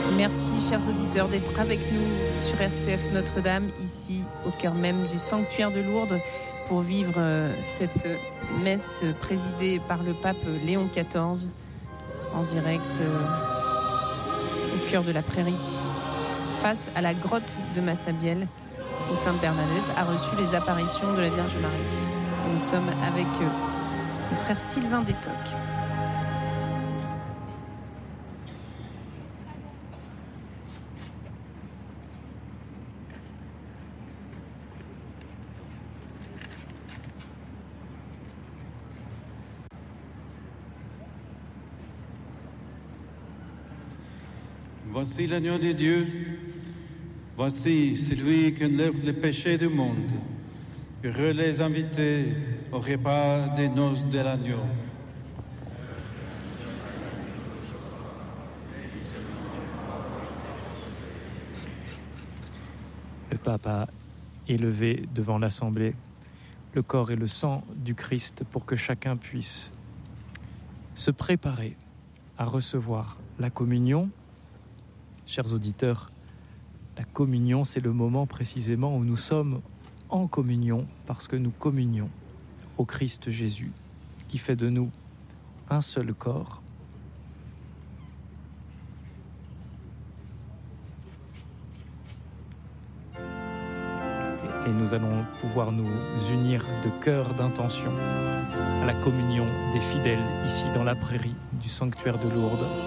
Merci, chers auditeurs, d'être avec nous sur RCF Notre-Dame, ici au cœur même du sanctuaire de Lourdes, pour vivre cette messe présidée par le pape Léon XIV, en direct au cœur de la prairie, face à la grotte de Massabielle, où Sainte Bernadette a reçu les apparitions de la Vierge Marie. Nous sommes avec le frère Sylvain Détoc. Voici l'agneau de Dieu, voici celui qui enlève les péchés du monde. Heureux les invités au repas des noces de l'agneau. Le pape a élevé devant l'Assemblée le corps et le sang du Christ pour que chacun puisse se préparer à recevoir la communion. Chers auditeurs, la communion, c'est le moment précisément où nous sommes en communion parce que nous communions au Christ Jésus qui fait de nous un seul corps. Et nous allons pouvoir nous unir de cœur, d'intention à la communion des fidèles ici dans la prairie du sanctuaire de Lourdes.